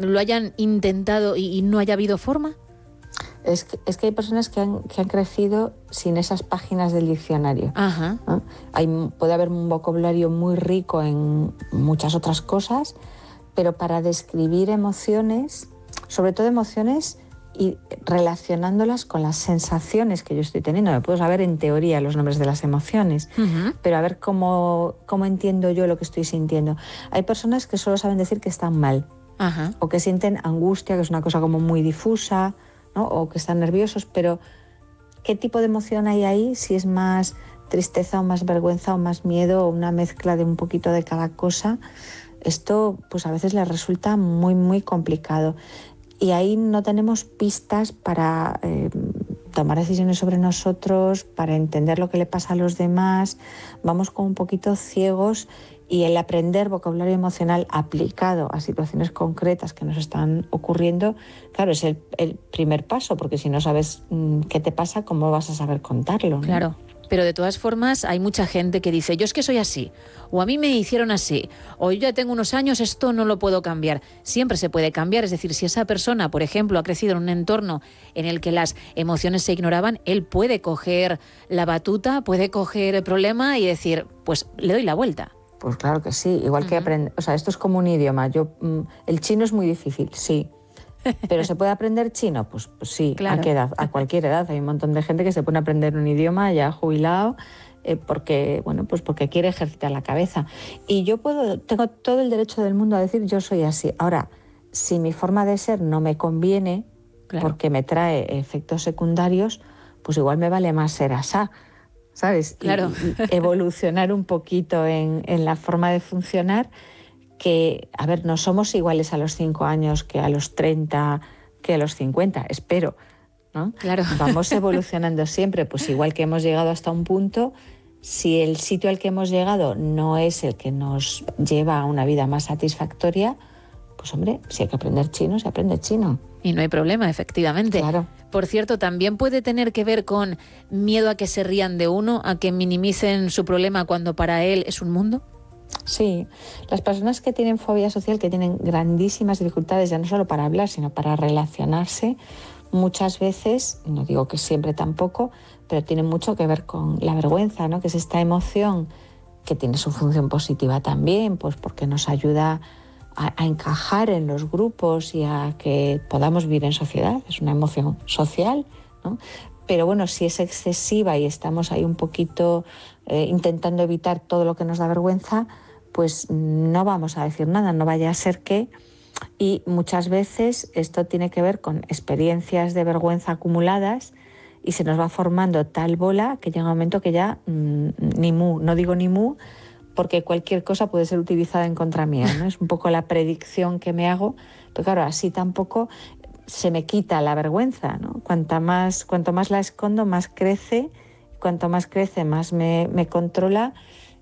lo hayan intentado y no haya habido forma? Es que hay personas que han crecido sin esas páginas del diccionario. Ajá. ¿No? Puede haber un vocabulario muy rico en muchas otras cosas, pero para describir emociones, sobre todo emociones, y relacionándolas con las sensaciones que yo estoy teniendo. Me puedo saber en teoría los nombres de las emociones, pero a ver cómo entiendo yo lo que estoy sintiendo. Hay personas que solo saben decir que están mal, o que sienten angustia, que es una cosa como muy difusa, ¿no? O que están nerviosos, pero ¿qué tipo de emoción hay ahí? Si es más tristeza o más vergüenza o más miedo o una mezcla de un poquito de cada cosa, esto pues a veces les resulta muy, muy complicado. Y ahí no tenemos pistas para tomar decisiones sobre nosotros, para entender lo que le pasa a los demás. Vamos como un poquito ciegos, y el aprender vocabulario emocional aplicado a situaciones concretas que nos están ocurriendo, claro, es el primer paso, porque si no sabes qué te pasa, ¿cómo vas a saber contarlo, ¿no? Claro. Pero de todas formas hay mucha gente que dice, yo es que soy así, o a mí me hicieron así, o yo ya tengo unos años, esto no lo puedo cambiar. Siempre se puede cambiar, es decir, si esa persona, por ejemplo, ha crecido en un entorno en el que las emociones se ignoraban, él puede coger la batuta, puede coger el problema y decir, pues le doy la vuelta. Pues claro que sí, igual que aprender, o sea, esto es como un idioma. El chino es muy difícil, sí. ¿Pero se puede aprender chino? Pues sí, claro. ¿A qué edad? A cualquier edad. Hay un montón de gente que se pone a aprender un idioma ya jubilado porque quiere ejercitar la cabeza. Y tengo todo el derecho del mundo a decir yo soy así. Ahora, si mi forma de ser no me conviene, claro, porque me trae efectos secundarios, pues igual me vale más ser asá, ¿sabes? Claro. Y evolucionar un poquito en la forma de funcionar. Que, a ver, no somos iguales a los 5 años que a los 30, que a los 50, espero, ¿no? Claro. Vamos evolucionando siempre, pues igual que hemos llegado hasta un punto, si el sitio al que hemos llegado no es el que nos lleva a una vida más satisfactoria, pues hombre, si hay que aprender chino, se aprende chino. Y no hay problema, efectivamente. Claro. Por cierto, también puede tener que ver con miedo a que se rían de uno, a que minimicen su problema cuando para él es un mundo. Sí, las personas que tienen fobia social, que tienen grandísimas dificultades ya no solo para hablar, sino para relacionarse, muchas veces, no digo que siempre tampoco, pero tiene mucho que ver con la vergüenza, ¿no? Que es esta emoción que tiene su función positiva también, pues porque nos ayuda a encajar en los grupos y a que podamos vivir en sociedad. Es una emoción social, ¿no? Pero bueno, si es excesiva y estamos ahí un poquito intentando evitar todo lo que nos da vergüenza, pues no vamos a decir nada, no vaya a ser que... Y muchas veces esto tiene que ver con experiencias de vergüenza acumuladas y se nos va formando tal bola que llega un momento que ya ni mu, no digo ni mu, porque cualquier cosa puede ser utilizada en contra mía, ¿no? Es un poco la predicción que me hago, pero claro, así tampoco se me quita la vergüenza, ¿no? Cuanto más la escondo, más crece, cuanto más crece, más me controla.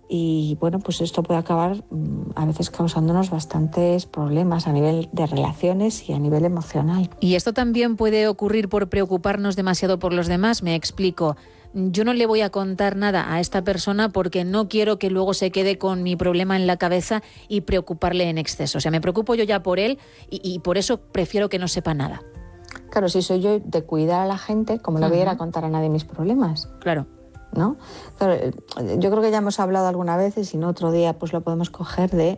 Y bueno, pues esto puede acabar a veces causándonos bastantes problemas a nivel de relaciones y a nivel emocional. Y esto también puede ocurrir por preocuparnos demasiado por los demás. Me explico. Yo no le voy a contar nada a esta persona porque no quiero que luego se quede con mi problema en la cabeza y preocuparle en exceso. O sea, me preocupo yo ya por él y por eso prefiero que no sepa nada. Claro, si soy yo de cuidar a la gente, como no voy a ir a contar a nadie mis problemas. Claro. ¿No? Claro, yo creo que ya hemos hablado alguna vez y si no otro día pues lo podemos coger de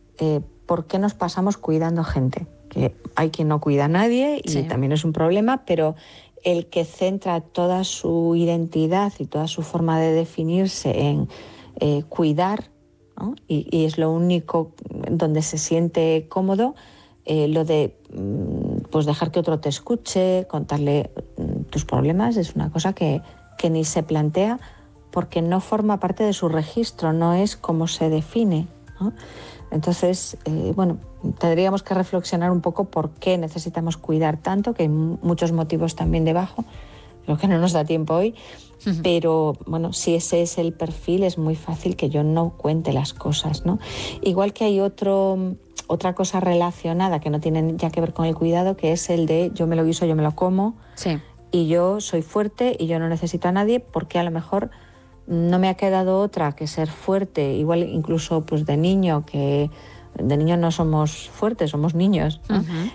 por qué nos pasamos cuidando gente. Que hay quien no cuida a nadie y también es un problema, pero el que centra toda su identidad y toda su forma de definirse en cuidar, ¿no? y es lo único donde se siente cómodo, lo de pues dejar que otro te escuche, contarle tus problemas, es una cosa que ni se plantea porque no forma parte de su registro, no es como se define, ¿no? Entonces, bueno, tendríamos que reflexionar un poco por qué necesitamos cuidar tanto, que hay muchos motivos también debajo, creo que no nos da tiempo hoy, pero bueno, si ese es el perfil, es muy fácil que yo no cuente las cosas, ¿no? Igual que hay otra cosa relacionada que no tiene ya que ver con el cuidado, que es el de yo me lo guiso, yo me lo como. Sí. Y yo soy fuerte y yo no necesito a nadie porque a lo mejor no me ha quedado otra que ser fuerte, igual incluso pues de niño, que de niño no somos fuertes, somos niños, ¿no?